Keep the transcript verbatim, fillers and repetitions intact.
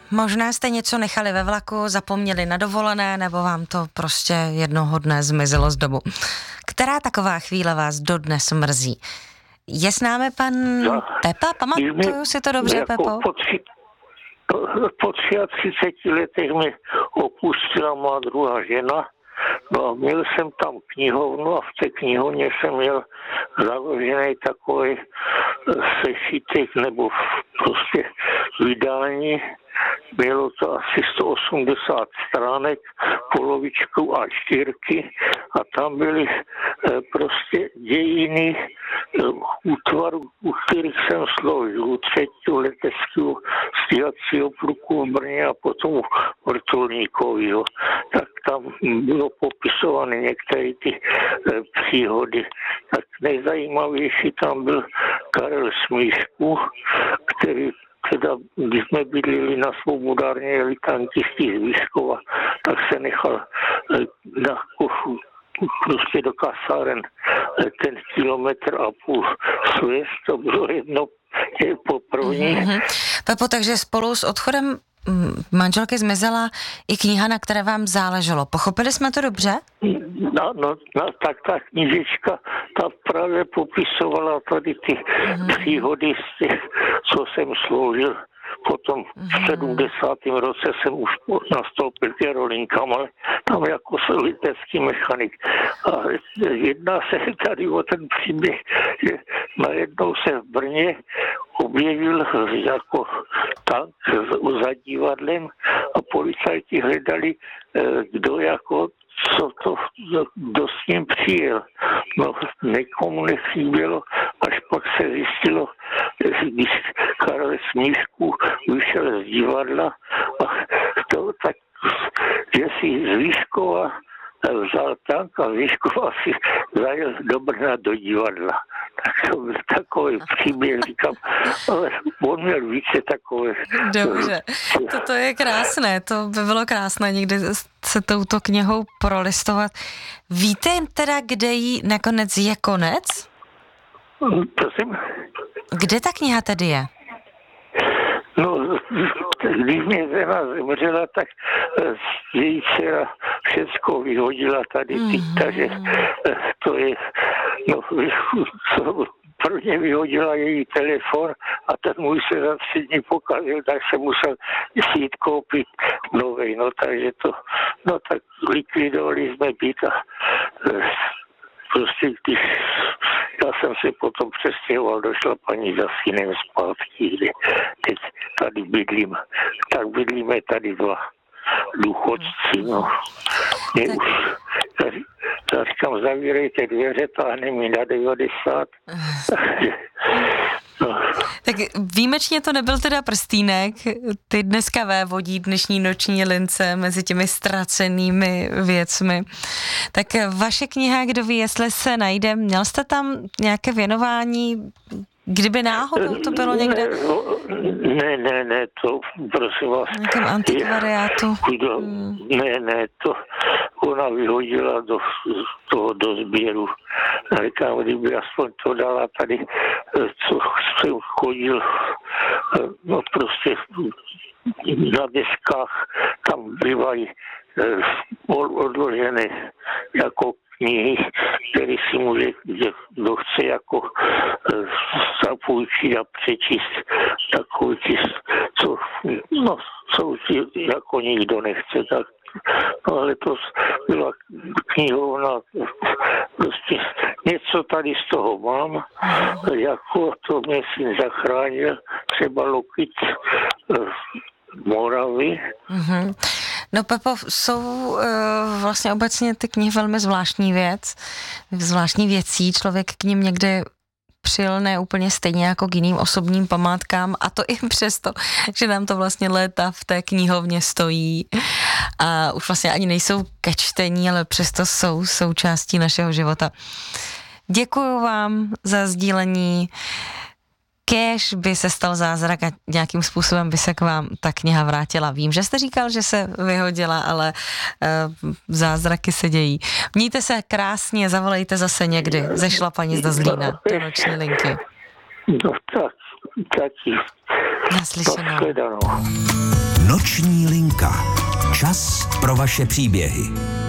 Možná jste něco nechali ve vlaku, zapomněli na dovolené, nebo vám to prostě jednoho dne zmizelo z domu. Která taková chvíle vás dodnes mrzí? Je s námi pan no, Pepa? Pamatuju si to dobře, jako Pepo? Po, tři, po třiceti letech mi opustila má druhá žena. No a měl jsem tam knihovnu a v té knihovně jsem měl založený takový sešitek nebo prostě vydání. Bylo to asi sto osmdesát stránek, polovičkou A čtyři a tam byly prostě dějiny útvaru, u kterých jsem sloužil, u třetího leteckého stíhacího pluku v Brně a potom vrtulníkového. Tak tam bylo popisovány některé ty příhody. Tak nejzajímavější tam byl Karel Smíšku, který teda, když jsme bydlili na Svobodárně, jeli tankisti z Výškova, tak se nechal na košu prostě do kasáren ten kilometr a půl svést, to bylo jedno po první. Mm-hmm. Pepo, takže spolu s odchodem manželky zmizela i kniha, na které vám záleželo. Pochopili jsme to dobře? No, no, no tak ta knížečka, ta právě popisovala tady ty mm-hmm. příhody z těch, co jsem sloužil. Potom v sedmdesátém roce jsem už nastoupil k Jerolinkám, ale tam jako letecký mechanik. A jedná se tady o ten příběh, že najednou se v Brně objevil jako tank za divadlem a policajti hledali, kdo jako co to, kdo s ním přijel. No, někomu nechybělo, až pak se zjistilo, když Karel Smíšku vyšel z divadla a to tak, že si z Výškova vzal tank a Výškova si zajel do Brna do divadla. Tak to byl takový příběh, říkám, ale on měl více takové. Dobře, toto je krásné, to by bylo krásné někdy se touto knihou prolistovat. Víte teda, kde jí nakonec je konec? Prosím? Kde ta kniha tedy je? No, když mě žena zemřela, tak její dcera všecko vyhodila tady, mm-hmm. takže to je, no, prvně vyhodila její telefon a ten můj se za tři dny pokazil, tak se musel jít koupit novej, no, takže to, no, tak likvidovali jsme byt a prostě, když já jsem se potom přestěhoval, došla paní za synem zpátky, kde teď tady bydlím. Tak bydlíme tady dva důchodci, no. Mě už, já, já říkám, zavírejte dveře, táhne mi na devadesát. No. Tak výjimečně to nebyl teda prstýnek, ty dneska vévodí dnešní noční lince mezi těmi ztracenými věcmi. Tak vaše kniha, kdo ví, jestli se najde, měl jste tam nějaké věnování, kdyby náhodou to bylo někde? Ne, ne, ne, to prosím vás. V nějakém antikvariátu? Kdo, hmm. Ne, ne, to ona vyhodila do toho do sběru. Říkám, kdyby aspoň to dala tady, co jsem chodil, no prostě na deskách, tam bývají odložené jako knihy, které si může, kdo chce jako zapůjčit a přečíst takový, co, no, co jako nikdo nechce, tak no, ale to byla knihovna, prostě něco tady z toho mám, jako to mě syn zachránil, třeba Lokit Moravy. Mm-hmm. No Pepo, jsou uh, vlastně obecně ty knihy velmi zvláštní věc, zvláštní věcí, člověk k nim někde přilne úplně stejně jako k jiným osobním památkám a to i přesto, že nám to vlastně léta v té knihovně stojí a už vlastně ani nejsou ke čtení, ale přesto jsou součástí našeho života. Děkuju vám za sdílení. Kéž by se stal zázrak a nějakým způsobem by se k vám ta kniha vrátila. Vím, že jste říkal, že se vyhodila, ale uh, zázraky se dějí. Mějte se krásně, zavolejte zase někdy ze Šlapanic do Zlína, do noční linky. No tak, taky. Naslyšenou. Noční linka. Čas pro vaše příběhy.